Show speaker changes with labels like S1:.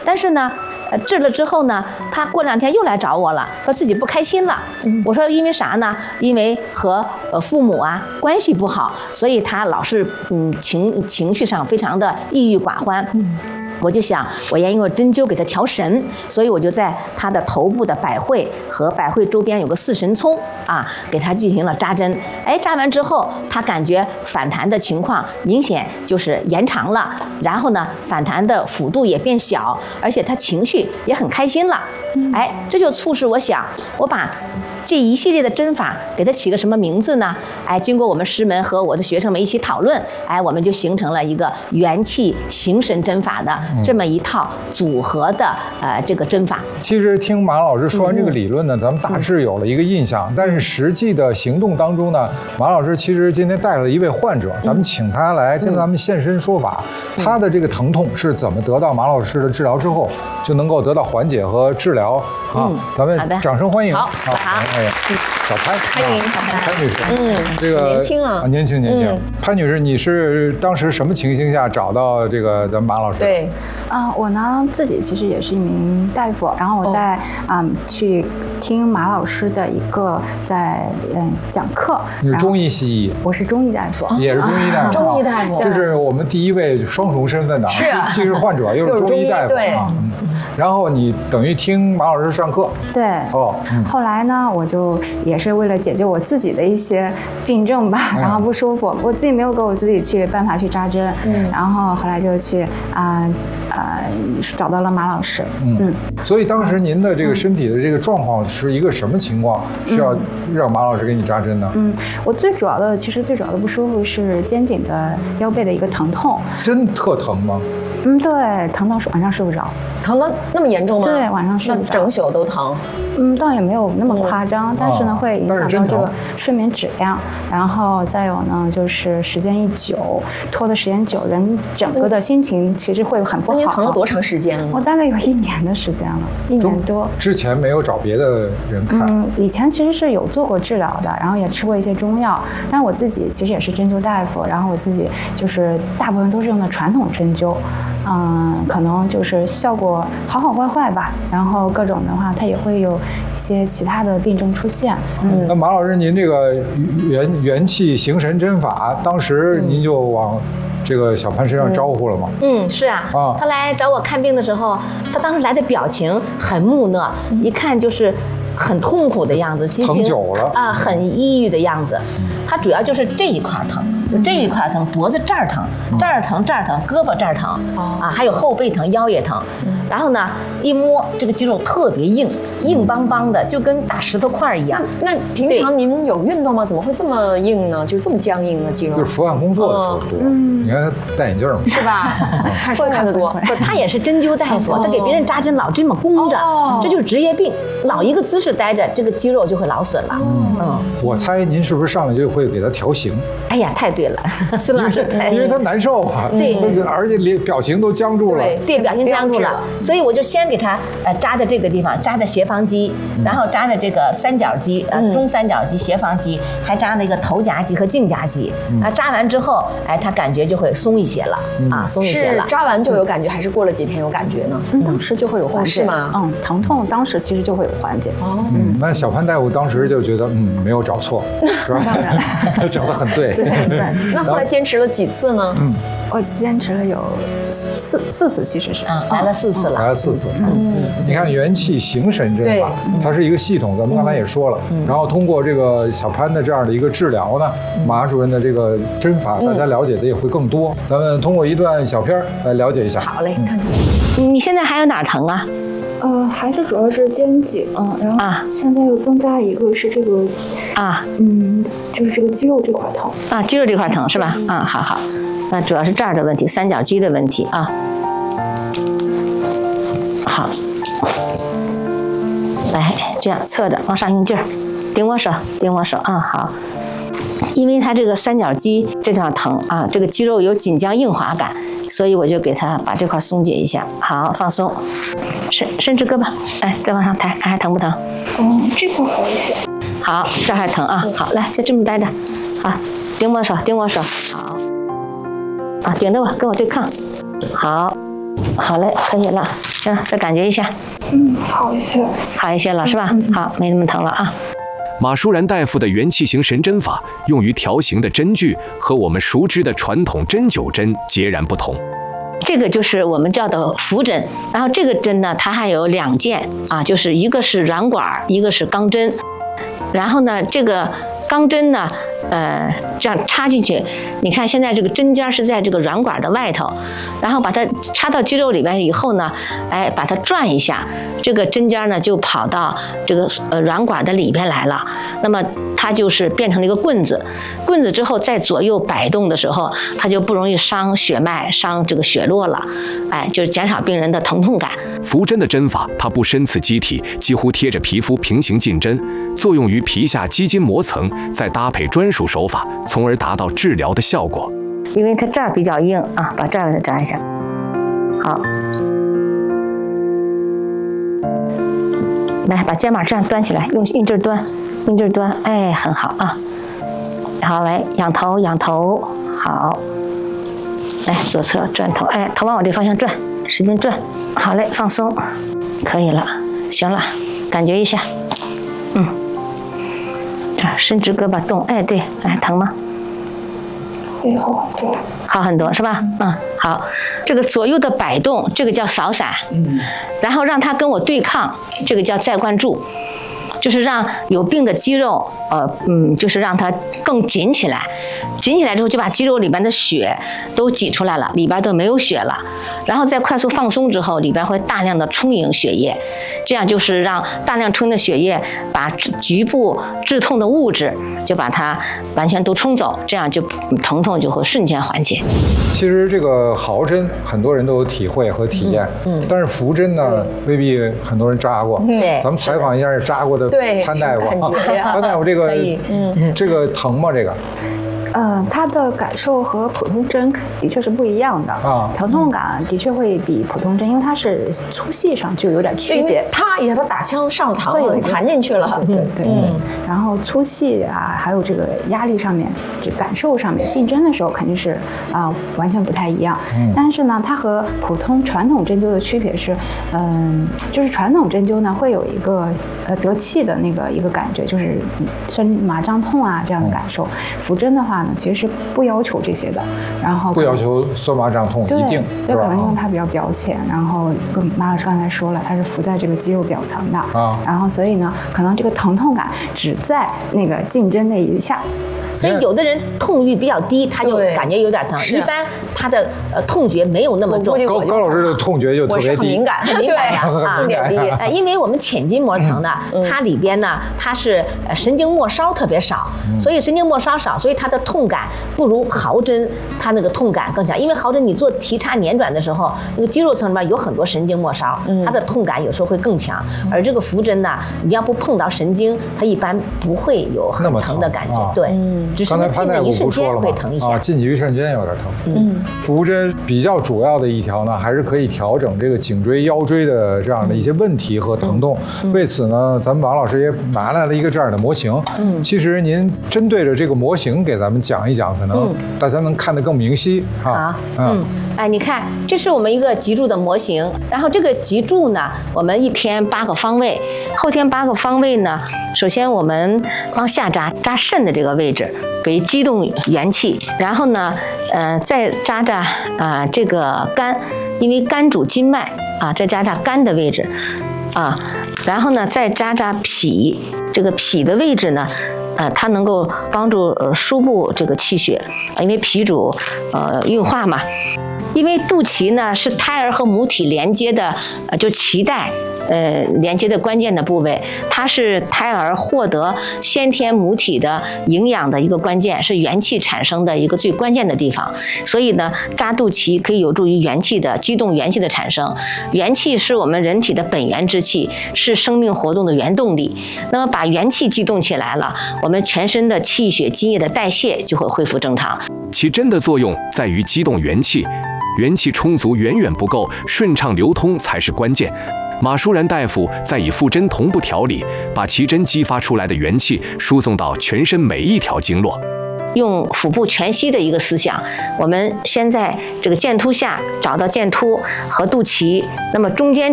S1: 但是呢，治了之后呢，他过2天又来找我了，说自己不开心了。我说因为啥呢？因为和父母啊关系不好，所以他老是情绪上非常的郁郁寡欢。我就想，我要用针灸给他调神，所以我就在他的头部的百会和百会周边有个4神聪啊，给他进行了扎针。哎，扎完之后，他感觉反弹的情况明显就是延长了，然后呢，反弹的幅度也变小，而且他情绪也很开心了。哎，这就促使我想，我把这一系列的针法给它起个什么名字呢？哎，经过我们师门和我的学生们一起讨论，哎，我们就形成了一个元气形神针法的这么一套组合的这个针法。
S2: 其实听马老师说完这个理论呢，咱们大致有了一个印象，但是实际的行动当中呢，马老师其实今天带了一位患者，咱们请他来跟咱们现身说法，他的这个疼痛是怎么得到马老师的治疗之后就能够得到缓解和治疗啊？咱们掌声欢迎。
S1: 好。
S2: 小潘，潘女士，这个
S3: 年轻啊，
S2: 年轻。潘女士，你是当时什么情形下找到这个咱们马老师？
S3: 对，
S4: 我呢自己其实也是一名大夫，然后我在去听马老师的一个讲课。
S2: 你是中医西医？
S4: 我是中医大夫，
S2: 也是中医大夫。
S3: 中医大夫，
S2: 这是我们第一位双重身份的，
S3: 是啊，
S2: 既是患者又是中医大夫。
S3: 对。
S2: 然后你等于听马老师上课。
S4: 对。后来呢，我就也是为了解决我自己的一些病症吧，然后不舒服，我自己没有给我自己去办法去扎针，然后后来就去找到了马老师。
S2: 所以当时您的这个身体的这个状况是一个什么情况，需要让马老师给你扎针呢？
S4: 我最主要的不舒服是肩颈的腰背的一个疼痛。
S2: 真特疼吗？
S4: 对，疼到晚上睡不着。
S3: 疼到那么严重吗？
S4: 对，晚上睡不着，
S3: 整宿都疼。
S4: 倒也没有那么夸张，但是呢，会影响到这个睡眠质量。然后再有呢，就是时间一久，拖的时间久，人整个的心情其实会很不好。
S3: 您疼了多长时间了？
S4: 我大概有1年的时间了，1年多。
S2: 之前没有找别的人看？
S4: 以前其实是有做过治疗的，然后也吃过一些中药，但我自己其实也是针灸大夫，然后我自己就是大部分都是用的传统针灸。可能就是效果好坏坏吧，然后各种的话，它也会有一些其他的病症出现。
S2: 那马老师，您这个元气形神针法，当时您就往这个小潘身上招呼了吗？
S1: 是啊。他来找我看病的时候，他当时来的表情很木讷，一看就是很痛苦的样子，心情
S2: 疼久了
S1: 啊，很抑郁的样子。他主要就是这一块疼。就这一块疼，脖子这儿疼，这儿疼，这儿疼，胳膊这儿疼，还有后背疼，腰也疼。然后呢，一摸这个肌肉特别硬，硬邦邦的，就跟大石头块一样。
S3: 那平常您有运动吗？怎么会这么硬呢？就这么僵硬的肌肉？
S2: 就是伏案工作的时候多。你看他戴眼镜嘛，
S3: 是吧？看书看得多。
S1: 不是，他也是针灸大夫，他给别人扎针老这么弓着，这就是职业病，老一个姿势待着，这个肌肉就会劳损了。
S2: 我猜您是不是上来就会给他调形？
S1: 哎呀，太对了，孙老师，
S2: 因为他难受啊，
S1: 对，
S2: 而且连表情都僵住了，
S1: 对，表情僵住了，所以我就先给他扎在这个地方，扎在斜方肌，然后扎在这个三角肌，中三角肌、斜方肌，还扎了一个头夹肌和颈夹肌。扎完之后，哎，他感觉就会松一些了，松一些了。
S3: 是扎完就有感觉，还是过了几天有感觉呢？
S4: 当时就会有缓解，
S3: 是吗？
S4: 疼痛当时其实就会有缓解。
S2: 那小潘大夫当时就觉得，没有找错，是吧？
S4: 当然，
S2: 找得很对。
S3: 那后来坚持了几次呢？
S4: 我坚持了有四次，其实是
S1: 来了4次了，
S2: 来了4次。你看元气形神针法，它是一个系统，咱们刚才也说了。然后通过这个小潘的这样的一个治疗呢，马主任的这个针法，大家了解的也会更多。咱们通过一段小片来了解一下。
S3: 好嘞，看看。
S1: 你现在还有哪疼啊？
S5: 还是主要是肩颈，然后现在又增加一个是这个就是这个肌肉这块疼
S1: 肌肉这块疼是吧？好，那主要是这儿的问题，三角肌的问题啊。好，来这样侧着往上用劲儿，顶我手好。因为它这个三角肌这地方疼这个肌肉有紧僵硬滑感，所以我就给它把这块松解一下。好，放松，伸直胳膊，再往上抬，还疼不疼？
S5: 这块好一些。
S1: 好，这还疼好，来就这么待着，好，顶我手，好，顶着我，跟我对抗，好， 好嘞，可以了。行，再感觉一下。
S5: 好一些，
S1: 好一些了是吧？好，没那么疼了啊。
S6: 马舒然大夫的元气型神针法用于调形的针具和我们熟知的传统针灸针截然不同。
S1: 这个就是我们叫的浮针，然后这个针呢，它还有2件啊，就是一个是软管，一个是钢针。然后呢，这个钢针呢，这样插进去，你看现在这个针尖是在这个软管的外头，然后把它插到肌肉里面以后呢，哎，把它转一下，这个针尖呢就跑到这个软管的里边来了。那么它就是变成了一个棍子，棍子之后在左右摆动的时候，它就不容易伤血脉、伤这个血络了，哎，就是减少病人的疼痛感。
S6: 浮针的针法，它不深刺机体，几乎贴着皮肤平行进针，作用于皮下肌筋膜层，再搭配专属手法，从而达到治疗的效果。
S1: 因为它这儿比较硬啊，把这儿给它扎一下。好，来把肩膀这样端起来，用劲儿端，用劲儿端，哎，很好啊。然后来仰头，仰头，好。来左侧转头，哎，头往我这方向转，使劲转。好嘞，放松，可以了，行了，感觉一下，伸直胳膊动，哎，对，哎，疼吗？
S5: 会好很多，
S1: 好很多是吧？好，这个左右的摆动，这个叫扫散，然后让它跟我对抗，这个叫再灌注，就是让有病的肌肉，就是让它更紧起来，紧起来之后就把肌肉里边的血都挤出来了，里边都没有血了，然后再快速放松之后，里边会大量的充盈血液，这样就是让大量充盈的血液把局部致痛的物质就把它完全都冲走，这样就疼痛就会瞬间缓解。
S2: 其实这个毫针很多人都有体会和体验，但是浮针呢未必很多人扎过。
S1: 对，
S2: 咱们采访一下扎过的潘大夫，潘大夫这个疼吗？这个？
S4: 它的感受和普通针的确是不一样的啊，疼痛感的确会比普通针，因为它是粗细上就有点区别。
S3: 啪一下，他打枪上膛了，弹进去了。
S4: 对。然后粗细啊，还有这个压力上面，这感受上面，进针的时候肯定是完全不太一样。但是呢，它和普通传统针灸的区别是，就是传统针灸呢会有一个得气的一个感觉，就是酸麻胀痛啊这样的感受。浮针的话呢，其实是不要求这些的，然后
S2: 不要求酸麻胀痛一定，
S4: 对，可能因为它比较表浅，然后跟马老师刚才说了，它是浮在这个肌肉表层的啊，然后所以呢，可能这个疼痛感只在那个进针那一下。
S1: 所以有的人痛欲比较低，他就感觉有点疼。一般他的痛觉没有那么重。
S2: 高老师的痛觉就特别低，
S3: 很敏感，
S1: 很敏感啊，
S3: 特别低。
S1: 因为我们浅筋膜层呢，它里边呢它是神经末梢特别少，所以神经末梢少，所以它的痛感不如毫针它那个痛感更强。因为毫针你做提插捻转的时候，那个肌肉层里面有很多神经末梢，它的痛感有时候会更强。而这个浮针呢，你要不碰到神经，它一般不会有很疼的感觉。对。
S2: 刚才潘大夫不说了吗？近几一瞬间有点疼。浮针比较主要的一条呢，还是可以调整这个颈椎、腰椎的这样的一些问题和疼痛。为此呢，咱们王老师也拿来了一个这样的模型。其实您针对着这个模型给咱们讲一讲，可能大家能看得更明晰啊。
S1: 哎，你看，这是我们一个脊柱的模型，然后这个脊柱呢，我们一天8个方位，后天8个方位呢，首先我们往下扎肾的这个位置，给激动元气，然后呢，再扎这个肝，因为肝主筋脉啊，再扎肝的位置啊，然后呢，再扎脾，这个脾的位置呢。它能够帮助输布这个气血，因为脾主运化嘛。因为肚脐呢是胎儿和母体连接的，就脐带连接的关键的部位，它是胎儿获得先天母体的营养的一个关键，是元气产生的一个最关键的地方。所以呢，扎肚脐可以有助于元气的激动，元气的产生。元气是我们人体的本源之气，是生命活动的原动力。那么把元气激动起来了，我们全身的气血津液的代谢就会恢复正常。
S6: 其针的作用在于激动元气，元气充足远远不够，顺畅流通才是关键。马舒然大夫在以复针同步调理，把其针激发出来的元气输送到全身每一条经络。
S1: 用腹部全息的一个思想，我们先在这个剑突下找到剑突和肚脐，那么中间